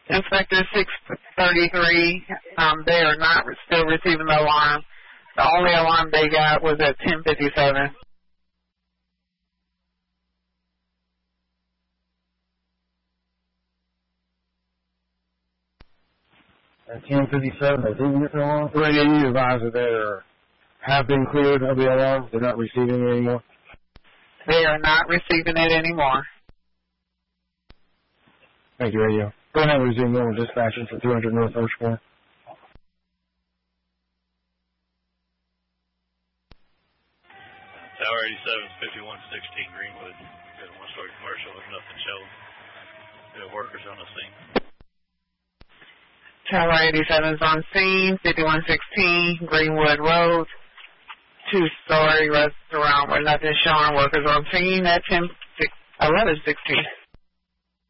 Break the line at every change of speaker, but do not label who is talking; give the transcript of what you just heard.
Inspector 633, they are not still receiving the alarm. The only alarm they got was at 10:57.
10:57, they didn't get the alarm? Radio, you advise that they have been cleared of the alarm. They're not receiving it anymore?
They are not receiving it anymore.
Thank you, Radio. Go ahead and resume normal dispatching for 200 North Ocean.
Tower 87, 5116 Greenwood. Got a one-story commercial with nothing showing. Got workers on the scene.
Tower 87 is on scene, 5116 Greenwood Road. Two-story restaurant with nothing showing. Workers on scene at 11:16.